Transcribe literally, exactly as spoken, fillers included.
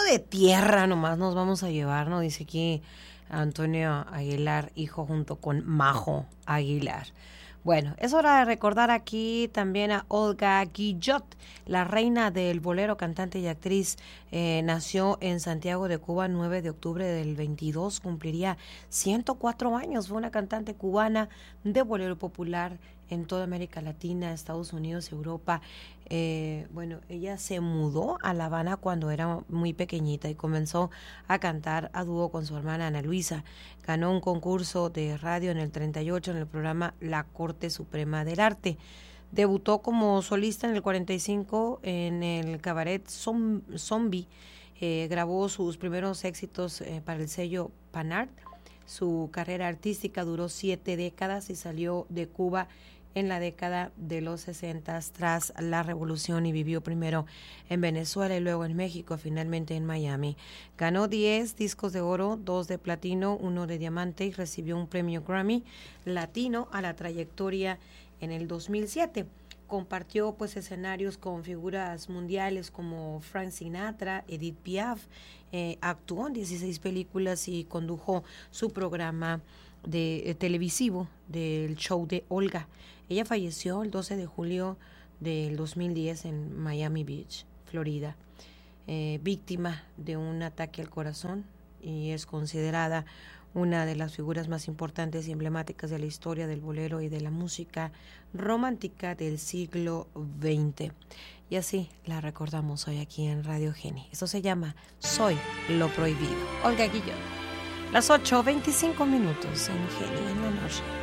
de tierra nomás nos vamos a llevar, ¿no? Dice aquí Antonio Aguilar, hijo, junto con Majo Aguilar. Bueno, es hora de recordar aquí también a Olga Guillot, la reina del bolero, cantante y actriz. Eh, nació en Santiago de Cuba, nueve de octubre del veintidós, cumpliría ciento cuatro años. Fue una cantante cubana de bolero popular en toda América Latina, Estados Unidos, Europa. Eh, bueno, ella se mudó a La Habana cuando era muy pequeñita y comenzó a cantar a dúo con su hermana Ana Luisa. Ganó un concurso de radio en el treinta y ocho en el programa La Corte Suprema del Arte. Debutó como solista en el cuarenta y cinco en el cabaret Zom- Zombie. Eh, grabó sus primeros éxitos eh, para el sello Panart. Su carrera artística duró siete décadas y salió de Cuba en la década de los sesentas tras la revolución y vivió primero en Venezuela y luego en México, finalmente en Miami. Ganó diez discos de oro, dos de platino, uno de diamante y recibió un premio Grammy latino a la trayectoria en el dos mil siete. Compartió pues escenarios con figuras mundiales como Frank Sinatra, Edith Piaf, eh, actuó en dieciséis películas y condujo su programa de eh, televisivo del show de Olga. Ella falleció el doce de julio del dos mil diez en Miami Beach, Florida, eh, víctima de un ataque al corazón, y es considerada una de las figuras más importantes y emblemáticas de la historia del bolero y de la música romántica del siglo veinte. Y así la recordamos hoy aquí en Radio Geni. Esto se llama Soy lo Prohibido. Olga Guillot. Las ocho veinticinco minutos en Geni en la noche.